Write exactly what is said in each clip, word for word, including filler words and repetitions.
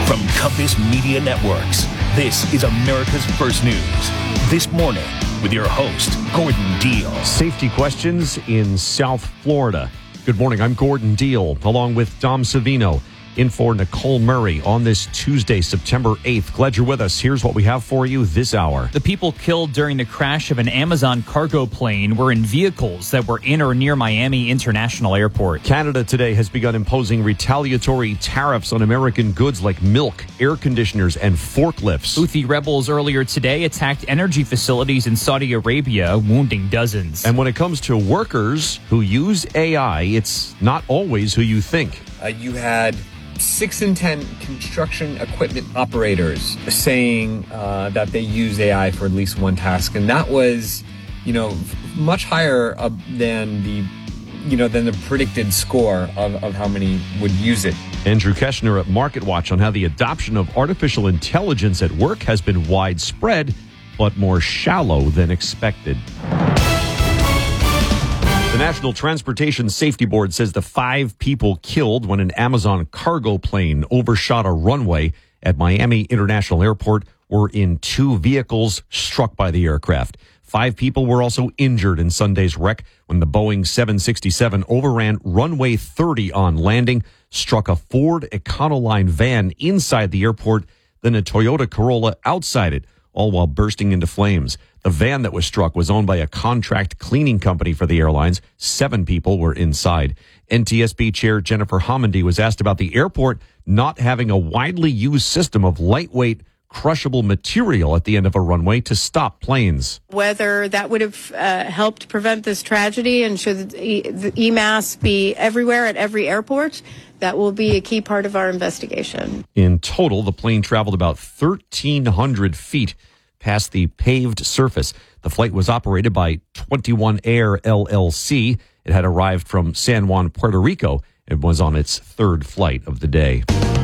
From Compass Media Networks, this is America's First News. This morning with your host, Gordon Deal. Safety questions in South Florida. Good morning, I'm Gordon Deal, along with Dom Savino, in for Nicole Murray on this Tuesday, September eighth. Glad you're with us. Here's what we have for you this hour. The people killed during the crash of an Amazon cargo plane were in vehicles that were in or near Miami International Airport. Canada today has begun imposing retaliatory tariffs on American goods like milk, air conditioners, and forklifts. Houthi rebels earlier today attacked energy facilities in Saudi Arabia, wounding dozens. And when it comes to workers who use A I, it's not always who you think. Uh, you had six in ten construction equipment operators saying uh, that they use A I for at least one task, and that was, you know, much higher uh, than the, you know, than the predicted score of, of how many would use it. Andrew Keshner at MarketWatch on how the adoption of artificial intelligence at work has been widespread, but more shallow than expected. The National Transportation Safety Board says the five people killed when an Amazon cargo plane overshot a runway at Miami International Airport were in two vehicles struck by the aircraft. Five people were also injured in Sunday's wreck when the Boeing seven sixty-seven overran runway thirty on landing, struck a Ford Econoline van inside the airport, then a Toyota Corolla outside it, all while bursting into flames. The van that was struck was owned by a contract cleaning company for the airlines. Seven people were inside. N T S B Chair Jennifer Homendy was asked about the airport not having a widely used system of lightweight, crushable material at the end of a runway to stop planes. Whether that would have uh, helped prevent this tragedy, and should the E M A S be everywhere at every airport, that will be a key part of our investigation. In total, the plane traveled about thirteen hundred feet past the paved surface. The flight was operated by twenty-one Air L L C. It had arrived from San Juan, Puerto Rico. It was on its third flight of the day.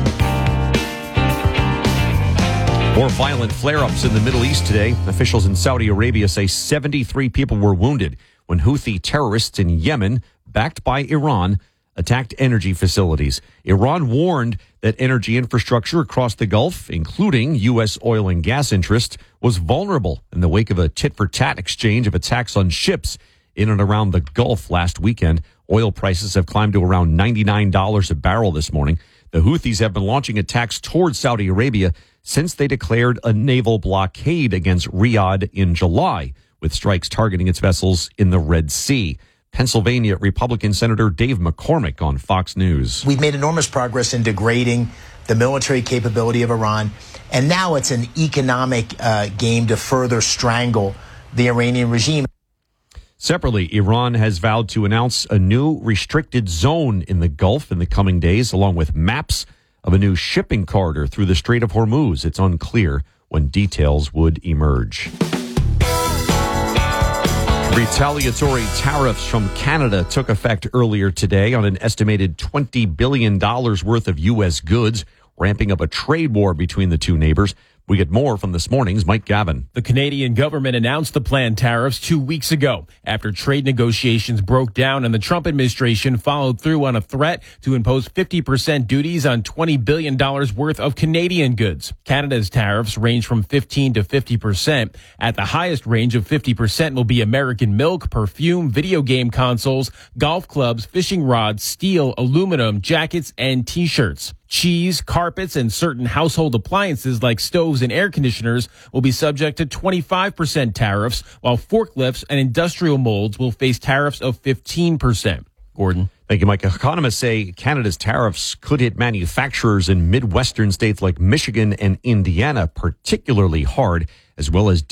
More violent flare-ups in the Middle East today. Officials in Saudi Arabia say seventy-three people were wounded when Houthi terrorists in Yemen, backed by Iran, attacked energy facilities. Iran warned that energy infrastructure across the Gulf, including U S oil and gas interests, was vulnerable in the wake of a tit-for-tat exchange of attacks on ships in and around the Gulf last weekend. Oil prices have climbed to around ninety-nine dollars a barrel this morning. The Houthis have been launching attacks towards Saudi Arabia since they declared a naval blockade against Riyadh in July, with strikes targeting its vessels in the Red Sea. Pennsylvania Republican Senator Dave McCormick on Fox News. We've made enormous progress in degrading the military capability of Iran, and now it's an economic uh, game to further strangle the Iranian regime. Separately, Iran has vowed to announce a new restricted zone in the Gulf in the coming days, along with maps of a new shipping corridor through the Strait of Hormuz. It's unclear when details would emerge. Retaliatory tariffs from Canada took effect earlier today on an estimated twenty billion dollars worth of U S goods, ramping up a trade war between the two neighbors. We get more from this morning's Mike Gavin. The Canadian government announced the planned tariffs two weeks ago after trade negotiations broke down and the Trump administration followed through on a threat to impose fifty percent duties on twenty billion dollars worth of Canadian goods. Canada's tariffs range from fifteen to fifty percent. At the highest range of fifty percent will be American milk, perfume, video game consoles, golf clubs, fishing rods, steel, aluminum, jackets, and T-shirts. Cheese, carpets, and certain household appliances like stoves and air conditioners will be subject to twenty-five percent tariffs, while forklifts and industrial molds will face tariffs of fifteen percent. Gordon. Thank you, Mike. Economists say Canada's tariffs could hit manufacturers in Midwestern states like Michigan and Indiana particularly hard, as well as